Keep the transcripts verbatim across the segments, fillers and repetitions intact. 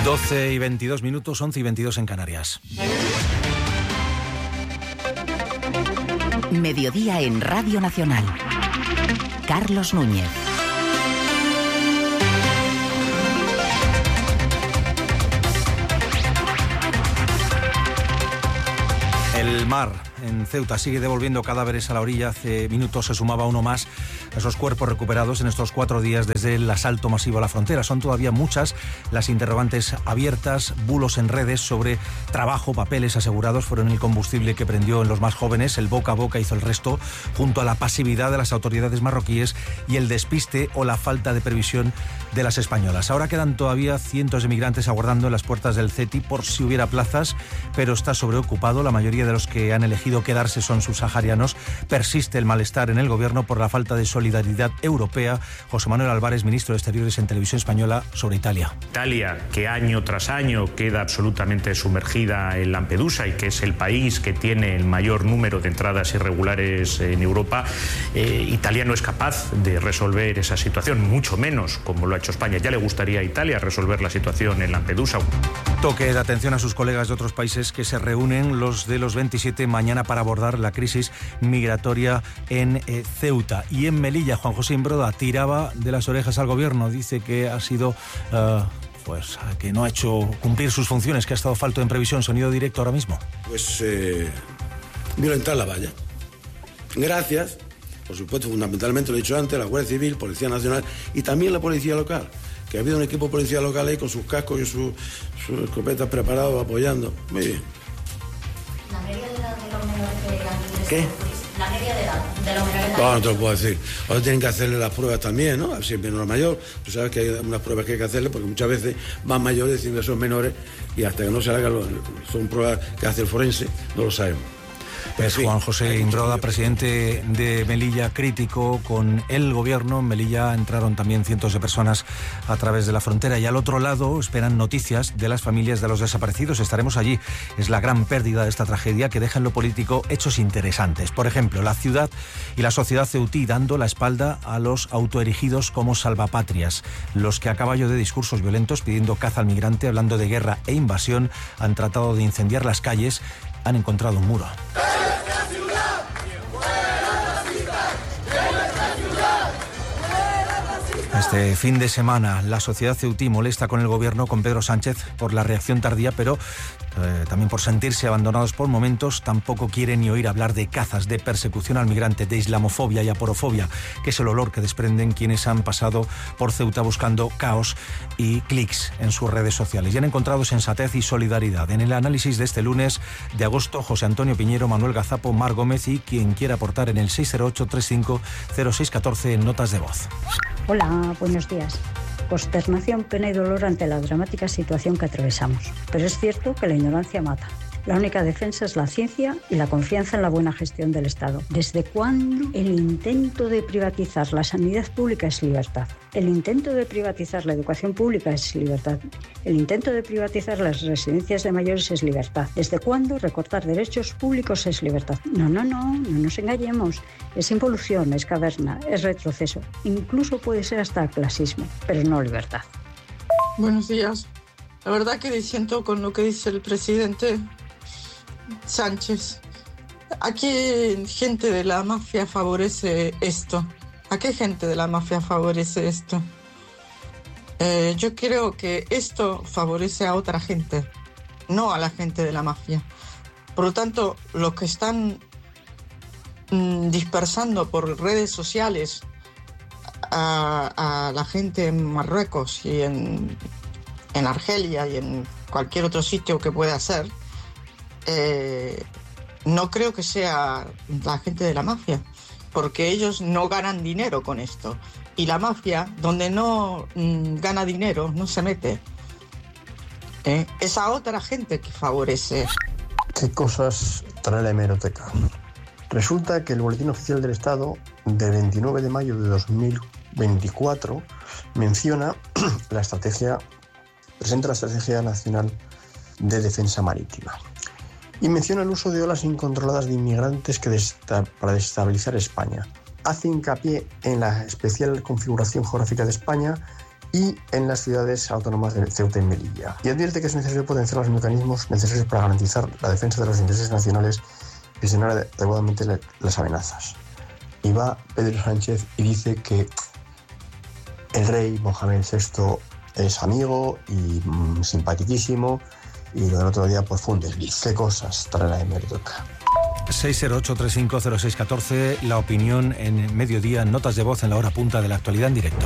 doce y veintidós minutos, once y veintidós en Canarias. Mediodía en Radio Nacional. Carlos Núñez. El mar en Ceuta sigue devolviendo cadáveres a la orilla. Hace minutos se sumaba uno más a esos cuerpos recuperados en estos cuatro días desde el asalto masivo a la frontera. Son todavía muchas las interrogantes abiertas, bulos en redes sobre trabajo, papeles asegurados fueron el combustible que prendió en los más jóvenes. El boca a boca hizo el resto, junto a la pasividad de las autoridades marroquíes y el despiste o la falta de previsión de las españolas. Ahora quedan todavía cientos de migrantes aguardando en las puertas del CETI por si hubiera plazas, pero está sobreocupado. La mayoría de los que han elegido quedarse son subsaharianos. Persiste el malestar en el gobierno por la falta de solidaridad europea. José Manuel Álvarez, ministro de Exteriores en Televisión Española, sobre Italia. Italia, que año tras año queda absolutamente sumergida en Lampedusa y que es el país que tiene el mayor número de entradas irregulares en Europa, eh, Italia no es capaz de resolver esa situación, mucho menos como lo ha hecho España. Ya le gustaría a Italia resolver la situación en Lampedusa. Toque de atención a sus colegas de otros países que se reúnen, los de los veintisiete, mañana para abordar la crisis migratoria en eh, Ceuta. Y en Melilla, Juan José Imbroda tiraba de las orejas al gobierno. Dice que ha sido... Uh, pues que no ha hecho cumplir sus funciones, que ha estado falto en previsión. Sonido directo ahora mismo. Pues eh, violentar la valla. Gracias, por supuesto, fundamentalmente, lo he dicho antes, la Guardia Civil, Policía Nacional y también la Policía Local, que ha habido un equipo de policía local ahí con sus cascos y sus, sus escopetas preparados, apoyando. Muy bien. La media de edad de los menores que han... ¿Qué? La media de edad de los menores... No, no te lo puedo decir. Ahora tienen que hacerle las pruebas también, ¿no? Si es menor o mayor. Tú sabes que hay unas pruebas que hay que hacerle porque muchas veces van mayores diciendo que son menores y hasta que no se hagan, son pruebas que hace el forense, no lo sabemos. Es Juan José Imbroda, presidente de Melilla, crítico con el gobierno. En Melilla entraron también cientos de personas a través de la frontera y al otro lado esperan noticias de las familias de los desaparecidos. Estaremos allí. Es la gran pérdida de esta tragedia que deja en lo político hechos interesantes. Por ejemplo, la ciudad y la sociedad ceutí dando la espalda a los autoerigidos como salvapatrias. Los que a caballo de discursos violentos pidiendo caza al migrante, hablando de guerra e invasión, han tratado de incendiar las calles, han encontrado un muro. Este fin de semana la sociedad ceutí molesta con el gobierno, con Pedro Sánchez, por la reacción tardía, pero eh, también por sentirse abandonados por momentos. Tampoco quieren ni oír hablar de cazas, de persecución al migrante, de islamofobia y aporofobia, que es el olor que desprenden quienes han pasado por Ceuta buscando caos y clics en sus redes sociales. Y han encontrado sensatez y solidaridad. En el análisis de este lunes de agosto, José Antonio Piñero, Manuel Gazapo, Mar Gómez y quien quiera aportar en el seis cero ocho, tres cinco cero seis uno cuatro en notas de voz. Hola, buenos días. Consternación, pena y dolor ante la dramática situación que atravesamos. Pero es cierto que la ignorancia mata. La única defensa es la ciencia y la confianza en la buena gestión del Estado. ¿Desde cuándo el intento de privatizar la sanidad pública es libertad? El intento de privatizar la educación pública es libertad. El intento de privatizar las residencias de mayores es libertad. ¿Desde cuándo recortar derechos públicos es libertad? No, no, no, no nos engañemos. Es involución, es caverna, es retroceso. Incluso puede ser hasta clasismo, pero no libertad. Buenos días. La verdad que disiento con lo que dice el presidente Sánchez. ¿A qué gente de la mafia favorece esto? ¿A qué gente de la mafia favorece esto? Eh, yo creo que esto favorece a otra gente, no a la gente de la mafia. Por lo tanto, los que están mmm, dispersando por redes sociales a, a la gente en Marruecos y en, en Argelia y en cualquier otro sitio que pueda ser, Eh, no creo que sea la gente de la mafia, porque ellos no ganan dinero con esto. Y la mafia, donde no mmm, gana dinero, no se mete. ¿Eh? Es a otra gente que favorece. ¿Qué cosas trae la hemeroteca? Resulta que el Boletín Oficial del Estado de veintinueve de mayo de dos mil veinticuatro menciona la estrategia, presenta la Estrategia Nacional de Defensa Marítima. Y menciona el uso de olas incontroladas de inmigrantes que desta- para desestabilizar España. Hace hincapié en la especial configuración geográfica de España y en las ciudades autónomas de Ceuta y Melilla. Y advierte que es necesario potenciar los mecanismos necesarios para garantizar la defensa de los intereses nacionales y gestionar adecuadamente las amenazas. Y va Pedro Sánchez y dice que el rey Mohamed sexto es amigo y mmm, simpaticísimo, y lo del otro día pues fue un desliz. ¿Qué cosas trae la hemeroteca? seis cero ocho tres cinco cero seis uno cuatro, la opinión en Mediodía, notas de voz en la hora punta de la actualidad en directo.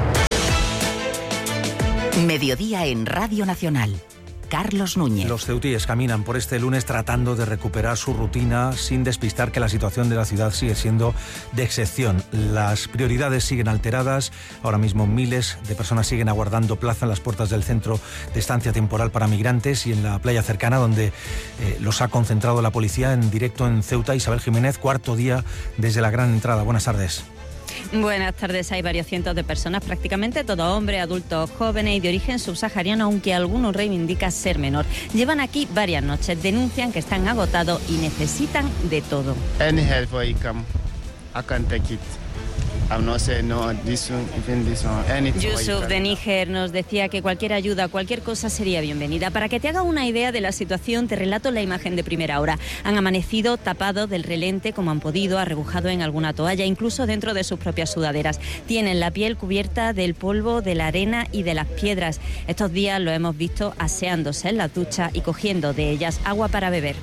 Mediodía en Radio Nacional. Carlos Núñez. Los ceutíes caminan por este lunes tratando de recuperar su rutina sin despistar que la situación de la ciudad sigue siendo de excepción. Las prioridades siguen alteradas. Ahora mismo miles de personas siguen aguardando plaza en las puertas del centro de estancia temporal para migrantes y en la playa cercana, donde eh, los ha concentrado la policía. En directo en Ceuta, Isabel Jiménez, cuarto día desde la gran entrada. Buenas tardes. Buenas tardes. Hay varios cientos de personas, prácticamente todos hombres, adultos, jóvenes y de origen subsahariano, aunque algunos reivindican ser menor. Llevan aquí varias noches, denuncian que están agotados y necesitan de todo. Any help I come, I can take it. I'm not saying no, this one, even this one, anything. Yusuf de Níger nos decía que cualquier ayuda, cualquier cosa sería bienvenida. Para que te haga una idea de la situación, te relato la imagen de primera hora. Han amanecido tapados del relente como han podido, arrebujado en alguna toalla, incluso dentro de sus propias sudaderas. Tienen la piel cubierta del polvo, de la arena y de las piedras. Estos días lo hemos visto aseándose en la ducha y cogiendo de ellas agua para beber.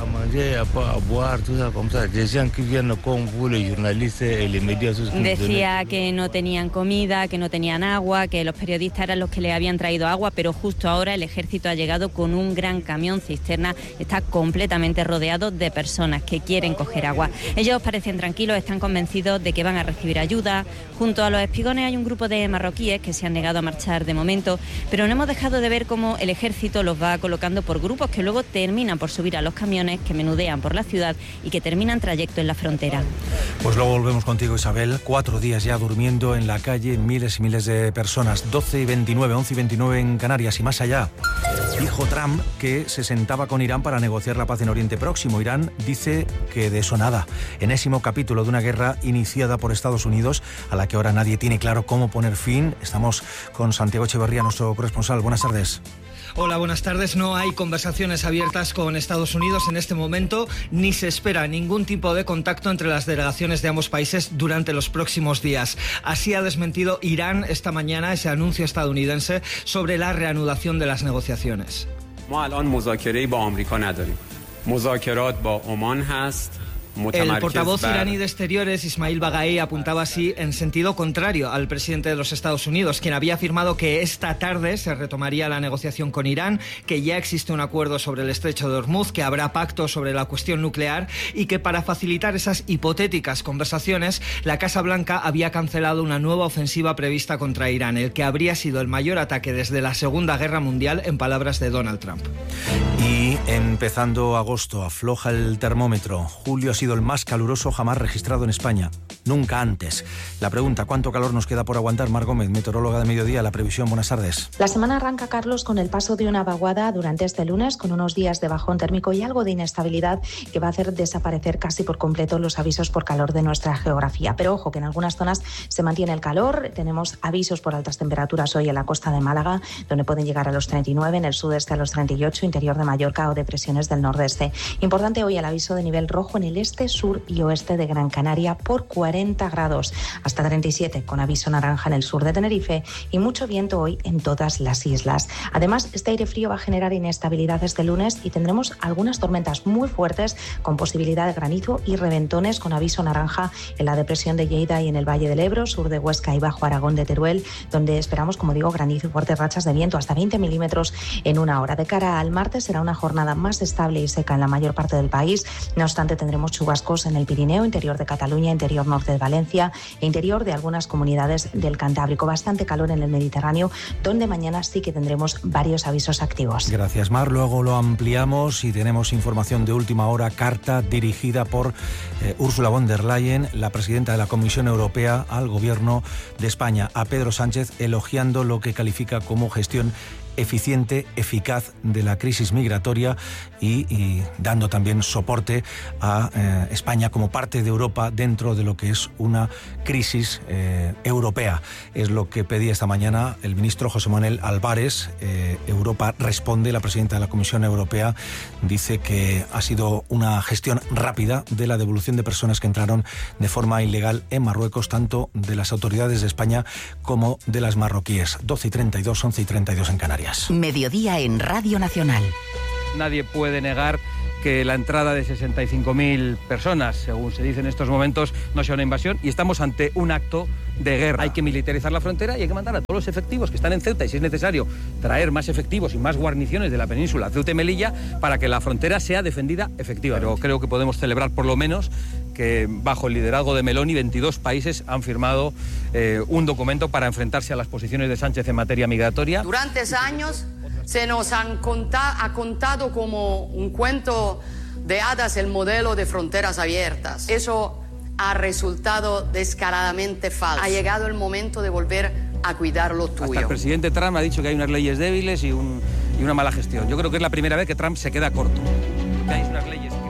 Decía que no tenían comida, que no tenían agua, que los periodistas eran los que le habían traído agua, pero justo ahora el ejército ha llegado con un gran camión cisterna. Está completamente rodeado de personas que quieren coger agua. Ellos parecen tranquilos, están convencidos de que van a recibir ayuda. Junto a los espigones hay un grupo de marroquíes que se han negado a marchar de momento, pero no hemos dejado de ver cómo el ejército los va colocando por grupos que luego terminan por subir a los camiones que menudean por la ciudad y que terminan trayecto en la frontera. Pues luego volvemos contigo, Isabel. Cuatro días ya durmiendo en la calle, miles y miles de personas. doce y veintinueve, once y veintinueve en Canarias y más allá. Dijo Trump que se sentaba con Irán para negociar la paz en Oriente Próximo. Irán dice que de eso nada. Enésimo capítulo de una guerra iniciada por Estados Unidos, a la que ahora nadie tiene claro cómo poner fin. Estamos con Santiago Echeverría, nuestro corresponsal. Buenas tardes. Hola, buenas tardes. No hay conversaciones abiertas con Estados Unidos en este momento, ni se espera ningún tipo de contacto entre las delegaciones de ambos países durante los próximos días. Así ha desmentido Irán esta mañana ese anuncio estadounidense sobre la reanudación de las negociaciones. El portavoz iraní de Exteriores, Ismail Baghai, apuntaba así en sentido contrario al presidente de los Estados Unidos, quien había afirmado que esta tarde se retomaría la negociación con Irán, que ya existe un acuerdo sobre el estrecho de Hormuz, que habrá pacto sobre la cuestión nuclear y que para facilitar esas hipotéticas conversaciones, la Casa Blanca había cancelado una nueva ofensiva prevista contra Irán, el que habría sido el mayor ataque desde la Segunda Guerra Mundial, en palabras de Donald Trump. Y empezando agosto, afloja el termómetro. Julio ha sido el más caluroso jamás registrado en España. Nunca antes. La pregunta, ¿cuánto calor nos queda por aguantar? Mar Gómez, meteoróloga de Mediodía, la previsión. Buenas tardes. La semana arranca, Carlos, con el paso de una vaguada durante este lunes, con unos días de bajón térmico y algo de inestabilidad que va a hacer desaparecer casi por completo los avisos por calor de nuestra geografía. Pero ojo, que en algunas zonas se mantiene el calor. Tenemos avisos por altas temperaturas hoy en la costa de Málaga, donde pueden llegar a los treinta y nueve, en el sudeste a los treinta y ocho, interior de Mallorca o depresiones del nordeste. Importante hoy el aviso de nivel rojo en el este, sur y oeste de Gran Canaria por cuarenta grados, hasta treinta y siete con aviso naranja en el sur de Tenerife y mucho viento hoy en todas las islas. Además, este aire frío va a generar inestabilidad este lunes y tendremos algunas tormentas muy fuertes con posibilidad de granizo y reventones con aviso naranja en la depresión de Lleida y en el Valle del Ebro, sur de Huesca y Bajo Aragón de Teruel, donde esperamos, como digo, granizo y fuertes rachas de viento hasta veinte milímetros en una hora. De cara al martes será una jornada más estable y seca en la mayor parte del país. No obstante, tendremos chubascos en el Pirineo, interior de Cataluña, interior norte de Valencia e interior de algunas comunidades del Cantábrico. Bastante calor en el Mediterráneo, donde mañana sí que tendremos varios avisos activos. Gracias, Mar. Luego lo ampliamos y tenemos información de última hora, carta dirigida por eh, Ursula von der Leyen, la presidenta de la Comisión Europea, al Gobierno de España, a Pedro Sánchez, elogiando lo que califica como gestión eficiente, eficaz de la crisis migratoria y, y dando también soporte a eh, España como parte de Europa dentro de lo que es una crisis eh, europea. Es lo que pedía esta mañana el ministro José Manuel Álvarez. Eh, Europa responde, la presidenta de la Comisión Europea dice que ha sido una gestión rápida de la devolución de personas que entraron de forma ilegal en Marruecos, tanto de las autoridades de España como de las marroquíes. doce y treinta y dos, once y treinta y dos en Canarias. Mediodía en Radio Nacional. Nadie puede negar que la entrada de sesenta y cinco mil personas, según se dice en estos momentos, no sea una invasión, y estamos ante un acto de guerra. Hay que militarizar la frontera y hay que mandar a todos los efectivos que están en Ceuta, y si es necesario traer más efectivos y más guarniciones de la península, Ceuta y Melilla, para que la frontera sea defendida efectivamente. Pero creo que podemos celebrar por lo menos que bajo el liderazgo de Meloni veintidós países han firmado eh, un documento para enfrentarse a las posiciones de Sánchez en materia migratoria. Durante años se nos han contado, ha contado como un cuento de hadas el modelo de fronteras abiertas. Eso ha resultado descaradamente falso. Ha llegado el momento de volver a cuidar lo tuyo. Hasta el presidente Trump ha dicho que hay unas leyes débiles y, un, y una mala gestión. Yo creo que es la primera vez que Trump se queda corto. Que hay unas leyes